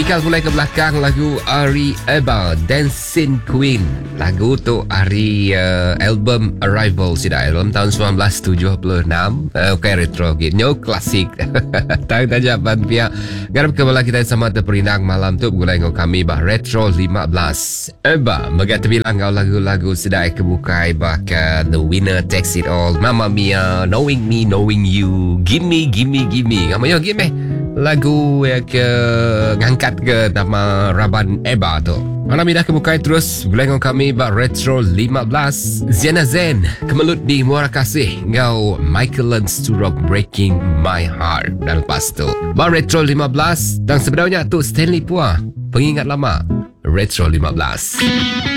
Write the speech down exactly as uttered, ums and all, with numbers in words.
Tikal mulai ke belakang lagu Ari Eba, Dancing Queen. Lagu tu hari uh, album Arrival sida, album tahun sembilan belas tujuh puluh enam. Uh, okay, retro gitu, new klasik. Tahu taja pan pia. Garap kembali kita sama terperinang malam tu gulai ngau kami bah retro lima belas. Eba, magat bilang ngau lagu-lagu sida kebukai bah ke The Winner Takes It All, Mamma Mia, Knowing Me, Knowing You, Gimme, Gimme, Gimme. Ngamoy gimme. Lagu yang ke ngangkat ke nama Raban Eba tu. Malam ini dah kebukai terus Gulai kami bak Retro lima belas. Ziana Zen kemelut di Muara Kasih ngau Michael Learns to Rock, Breaking My Heart. Dan lepas tu bak Retro lima belas. Dan sebenarnya tu Stanley Pua, pengingat lama Retro lima belas.